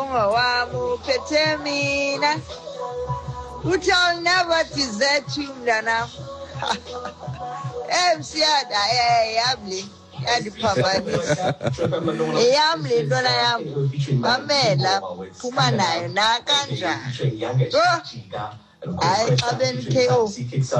Bongo wamu petemina. Which I'll never desert you, Dana. MC Yamli. Yadi Papa. Yamli, Dona Yam. Pamela. Pumana, Nakanja. I haven't KO.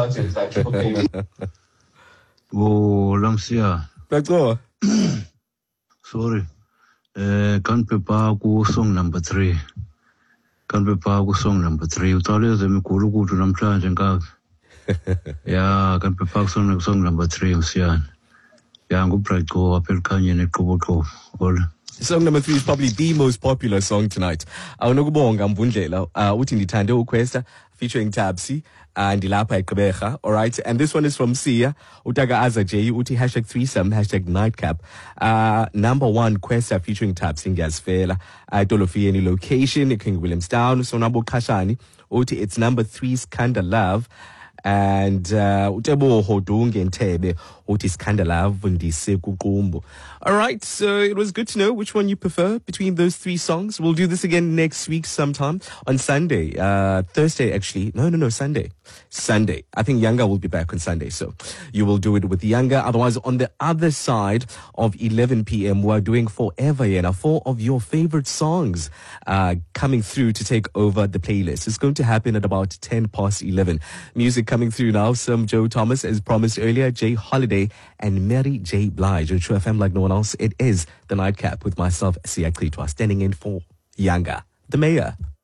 Oh, Lamsia. Let's go. Sorry. Can't prepare go song number 3. Can't prepare go song number 3. You told us I'm cool to Namcha and Gag. Yeah, can't prepare song number 3. Yeah, I'm going to go up and canyon and go. Song number 3 is probably the most popular song tonight. Awunokubonga Mbundlela, uthi ndithande ukwesta featuring Tabsi and Dilapa Ekbecha. All right, and this one is from Sia. Utaga Aza J. Uti #threesome #nightcap. Number 1 Questa featuring Tabsi Ngiyazifela. Dolofi any location King Williamstown. So Nabo Kashani. Uti it's number 3 Skanda Love. And Utebo Hodunge and Tebe, Otis Kandala, Vundise Kukumbu. All right, so it was good to know which one you prefer between those 3 songs. We'll do this again next week sometime on Sunday. Thursday, actually. No, Sunday. Sunday. I think Younger will be back on Sunday, so you will do it with Younger. Otherwise, on the other side of 11 p.m., we're doing Forever Yena, 4 of your favorite songs coming through to take over the playlist. It's going to happen at about 11:10. Music coming through now. Some Joe Thomas, as promised earlier, Jay Holiday, and Mary J. Blige. On True FM like no one else, it is the Nightcap with myself, Sia Klitwa, standing in for Younger, the mayor.